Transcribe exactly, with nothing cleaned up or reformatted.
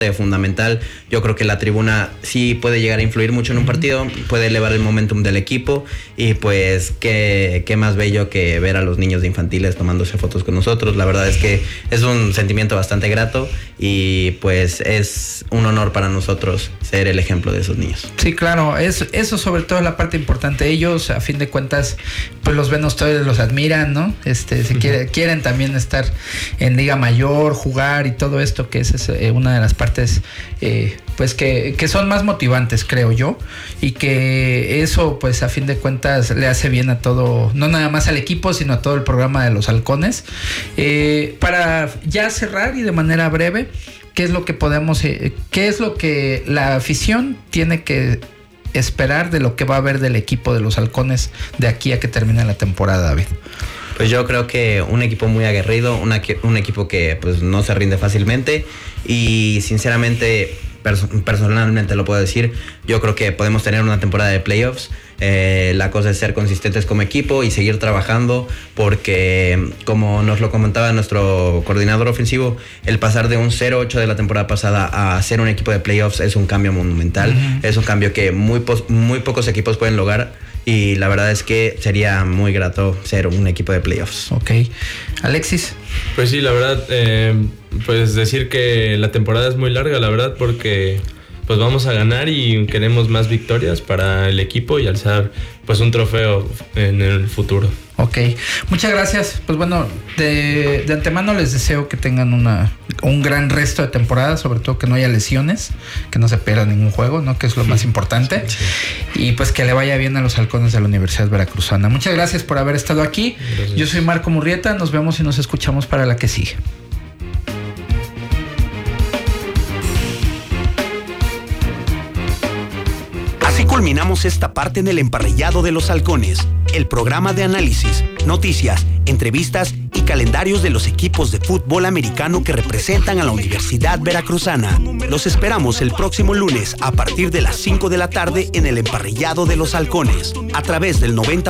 fundamental. Yo creo que la tribuna sí puede llegar a influir mucho en un partido, puede elevar el momentum del equipo y pues qué, qué más bello que ver a los niños de infantiles tomándose fotos con nosotros. La verdad es que es un sentimiento bastante grato y pues es un honor para nosotros ser el ejemplo de esos niños. Sí, claro, es, eso sobre todo es la parte importante. Ellos, a fin de cuentas, pues los ven ustedes, los admiran, ¿no? Este, se uh-huh. quiere, quieren también estar en Liga Mayor, jugar y todo esto, que es, es eh, una de las partes Eh, pues que, que son más motivantes, creo yo, y que eso pues a fin de cuentas le hace bien a todo, no nada más al equipo, sino a todo el programa de los Halcones. Eh, para ya cerrar y de manera breve, ¿qué es lo que podemos, eh, qué es lo que la afición tiene que esperar de lo que va a haber del equipo de los Halcones de aquí a que termine la temporada, David? Pues yo creo que un equipo muy aguerrido, una, un equipo que pues no se rinde fácilmente y sinceramente, perso- personalmente lo puedo decir, yo creo que podemos tener una temporada de playoffs. Eh, la cosa es ser consistentes como equipo y seguir trabajando porque, como nos lo comentaba nuestro coordinador ofensivo, el pasar de un cero ocho de la temporada pasada a ser un equipo de playoffs es un cambio monumental, uh-huh. es un cambio que muy, po- muy pocos equipos pueden lograr y la verdad es que sería muy grato ser un equipo de playoffs. Ok. Alexis. Pues sí, la verdad, eh, pues decir que la temporada es muy larga, la verdad, porque pues vamos a ganar y queremos más victorias para el equipo y alzar pues un trofeo en el futuro. Ok, muchas gracias. Pues bueno, de, de antemano les deseo que tengan una un gran resto de temporada, sobre todo que no haya lesiones, que no se pierda ningún juego, ¿no? Que es lo más importante. Sí. Y pues que le vaya bien a los Halcones de la Universidad Veracruzana. Muchas gracias por haber estado aquí. Gracias. Yo soy Marco Murrieta, nos vemos y nos escuchamos para la que sigue. Así culminamos esta parte en el emparrillado de los Halcones, el programa de análisis, noticias, entrevistas y calendarios de los equipos de fútbol americano que representan a la Universidad Veracruzana. Los esperamos el próximo lunes a partir de las cinco de la tarde en el emparrillado de los Halcones, a través del noventa